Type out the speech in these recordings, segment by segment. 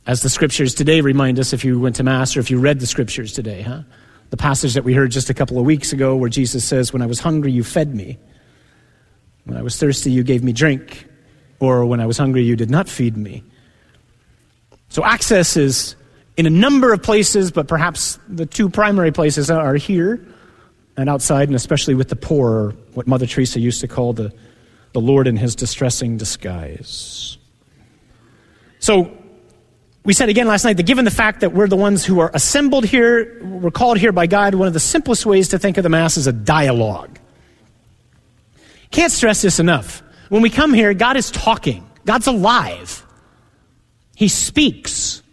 As the scriptures today remind us, if you went to Mass or if you read the scriptures today, the passage that we heard just a couple of weeks ago where Jesus says, when I was hungry, you fed me. When I was thirsty, you gave me drink. Or when I was hungry, you did not feed me. So access is in a number of places, but perhaps the two primary places are here and outside, and especially with the poor, or what Mother Teresa used to call the Lord in his distressing disguise. So we said again last night that given the fact that we're the ones who are assembled here, we're called here by God, one of the simplest ways to think of the Mass is a dialogue. Can't stress this enough. When we come here, God is talking. God's alive. He speaks.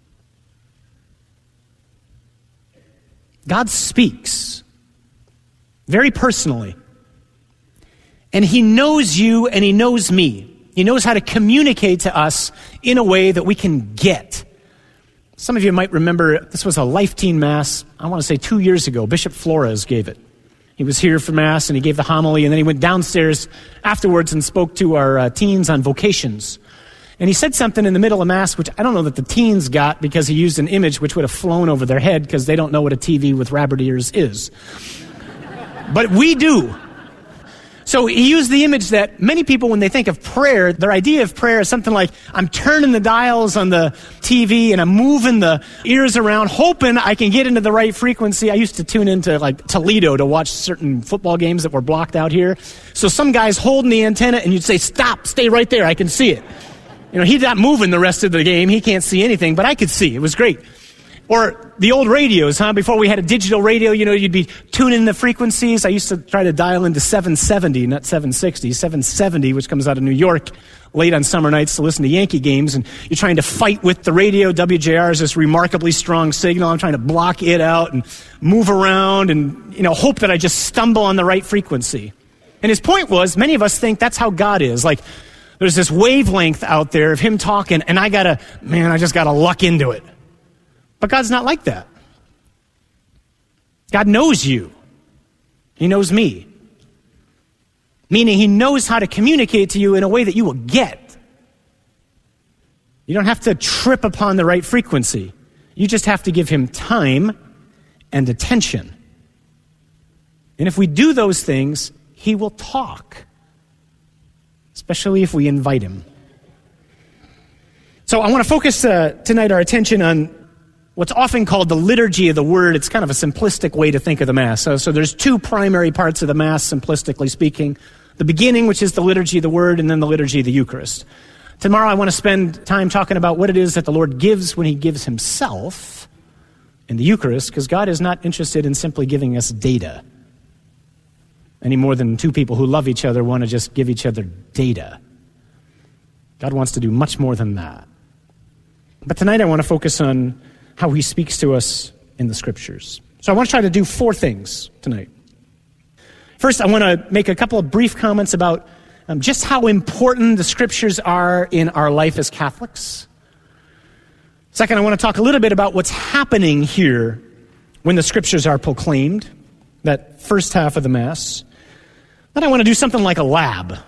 God speaks very personally. And he knows you and he knows me. He knows how to communicate to us in a way that we can get. Some of you might remember this was a Life Teen Mass, I want to say 2 years ago. Bishop Flores gave it. He was here for Mass and he gave the homily, and then he went downstairs afterwards and spoke to our teens on vocations. And he said something in the middle of Mass, which I don't know that the teens got, because he used an image which would have flown over their head because they don't know what a TV with rabbit ears is. But we do. So he used the image that many people, when they think of prayer, their idea of prayer is something like, I'm turning the dials on the TV and I'm moving the ears around, hoping I can get into the right frequency. I used to tune into like Toledo to watch certain football games that were blocked out here. So some guy's holding the antenna and you'd say, stop, stay right there, I can see it. You know, he's not moving the rest of the game, he can't see anything, but I could see, it was great. Or the old radios, before we had a digital radio, you'd be tuning the frequencies. I used to try to dial into 770, not 760, 770, which comes out of New York late on summer nights to listen to Yankee games. And you're trying to fight with the radio. WJR is this remarkably strong signal. I'm trying to block it out and move around and, hope that I just stumble on the right frequency. And his point was, many of us think that's how God is. Like, there's this wavelength out there of him talking, and I just gotta luck into it. But God's not like that. God knows you. He knows me. Meaning he knows how to communicate to you in a way that you will get. You don't have to trip upon the right frequency. You just have to give him time and attention. And if we do those things, he will talk. Especially if we invite him. So I want to focus tonight our attention on what's often called the liturgy of the word. It's kind of a simplistic way to think of the Mass. So there's two primary parts of the Mass, simplistically speaking. The beginning, which is the liturgy of the word, and then the liturgy of the Eucharist. Tomorrow I want to spend time talking about what it is that the Lord gives when he gives himself in the Eucharist, because God is not interested in simply giving us data any more than two people who love each other want to just give each other data. God wants to do much more than that. But tonight I want to focus on how he speaks to us in the Scriptures. So I want to try to do 4 things tonight. First, I want to make a couple of brief comments about just how important the Scriptures are in our life as Catholics. Second, I want to talk a little bit about what's happening here when the Scriptures are proclaimed, that first half of the Mass. Then I want to do something like a lab.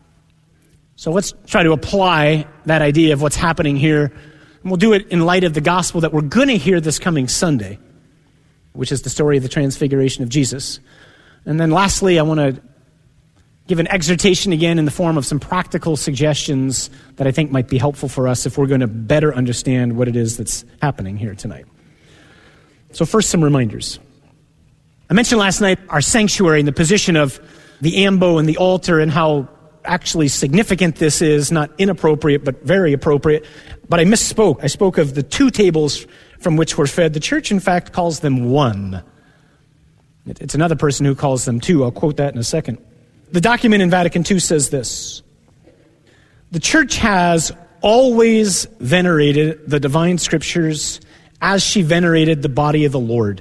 So let's try to apply that idea of what's happening here. And we'll do it in light of the gospel that we're going to hear this coming Sunday, which is the story of the transfiguration of Jesus. And then lastly, I want to give an exhortation again in the form of some practical suggestions that I think might be helpful for us if we're going to better understand what it is that's happening here tonight. So first, some reminders. I mentioned last night our sanctuary and the position of the ambo and the altar and how actually significant this is, not inappropriate, but very appropriate. But I misspoke. I spoke of the 2 tables from which we're fed. The church, in fact, calls them 1. It's another person who calls them 2. I'll quote that in a second. The document in Vatican II says this: the church has always venerated the divine scriptures as she venerated the body of the Lord.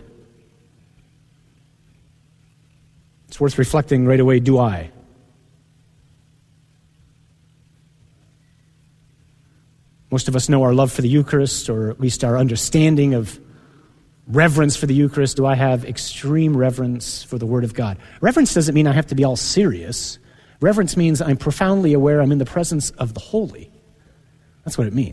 It's worth reflecting right away, do I? Most of us know our love for the Eucharist, or at least our understanding of reverence for the Eucharist. Do I have extreme reverence for the Word of God? Reverence doesn't mean I have to be all serious. Reverence means I'm profoundly aware I'm in the presence of the holy. That's what it means.